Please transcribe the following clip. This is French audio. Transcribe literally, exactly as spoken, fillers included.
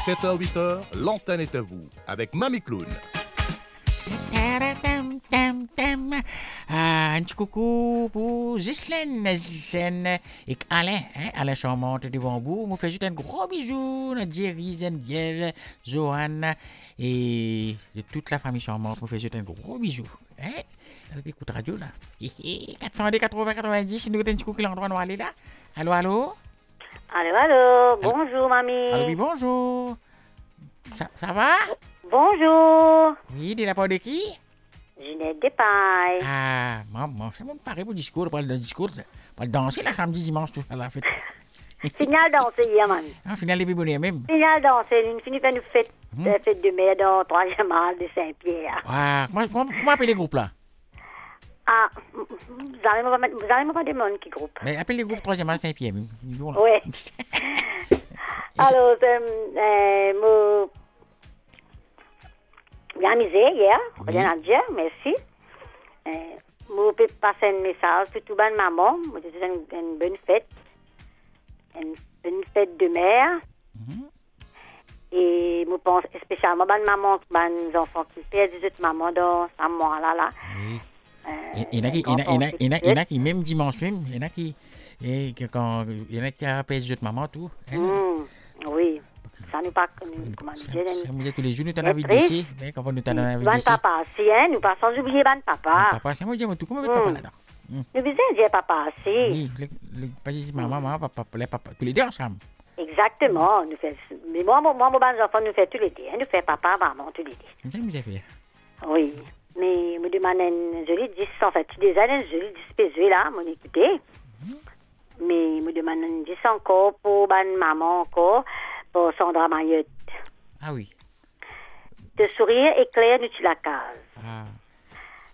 sept heures huit heures, l'antenne est à vous avec Mamie Clown. Ah, un petit coucou pour Ghislaine, Ghislaine et Alain, hein, Alain Charmante devant vous. Vous faites juste un gros bisou, Jerry, Geneviève, Joanne et de toute la famille Charmante. Vous faites juste un gros bisou. Hein? Écoute radio là. quatre cent deux, quatre-vingts, quatre-vingt-dix, nous avons un petit coucou qui est en droit de aller là. Allô, allô? Allô, allô, bonjour mamie. Allô, oui, bonjour. Ça, ça va? Bonjour. Oui, de la part de qui? Ginette Despailles. Ah, maman, c'est mon pareil pour le discours, pour le discours, pour le danser là samedi, dimanche, tout à la fête. Final danser hier, mamie. Ah, final les bébés même. Final danser, une finit faire une fête, hmm. La fête de mai dans le troisième hall de Saint-Pierre. Ah, comment, comment, comment appeler les groupes là? Ah, vous allez me pas demander qui groupe. Mais appelle les groupes troisième hall Saint-Pierre. Oui. Alors, euh, mon... J'ai amusé hier, oui. Bien à Dieu, merci. Euh, je peux passer un message pour toute bonne maman. Je vous souhaite une, une bonne fête. Une bonne fête de mère. Mm-hmm. Et je pense spécialement bonne maman, bonnes enfants qui perdent des autres mamans dans ce moment-là. Là. Oui. Euh, il y en a qui, il y en a, il y en a, il y en a qui même dimanche même, il y en a qui, et quand, il y en a qui appellent les autres mamans tout. Hein, mm, oui. Ça nous pas comment dire. Ça me dit tous les jours nous t'en avons ici, mais quand nous t'en avons ici. Ban papa, si hein, nous pas sans oublier ban papa. Papa, c'est moi dis tout comment papa là-dedans. Nous besoin dire papa si. Oui, le pas dire maman, maman, papa, les papa, tous les deux ensemble. Exactement, nous fait mais moi moi mon ban enfants nous fait tous les deux, nous fait papa, maman tous les deux. C'est bien fait. Oui. Mais me demande une jolie dix, en fait, des années, une jolie dix pesos là, mon écouté. Mm-hmm. Mais me demande une dix encore pour ma maman encore, pour Sandra Mayotte. Ah oui. De sourire éclair, nous tu la case. Ah.